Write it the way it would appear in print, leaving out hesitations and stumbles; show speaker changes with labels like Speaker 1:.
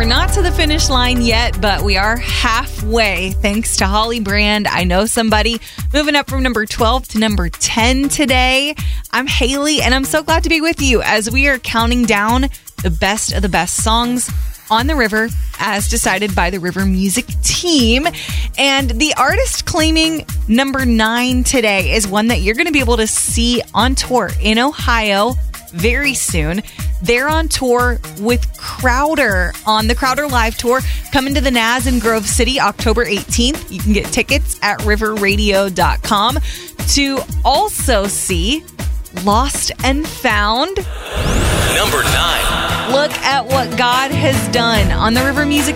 Speaker 1: not to the finish line yet, but we are halfway thanks to Holly Brand. I Know Somebody, moving up from number 12 to number 10 today. I'm Haley, and I'm so glad to be with you as we are counting down the best of the best songs on the river as decided by the River Music team. And the artist claiming number 9 today is one that you're going to be able to see on tour in Ohio very soon. They're on tour with Crowder on the Crowder Live Tour, coming to the Naz in Grove City October 18th. You can get tickets at riverradio.com to also see Lost and Found.
Speaker 2: Number 9.
Speaker 1: Look at what God has done on the River Music